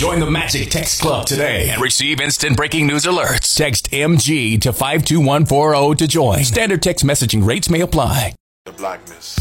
Join the Magic Text Club today and receive instant breaking news alerts. Text MG to 52140 to join. Standard text messaging rates may apply. The blackness.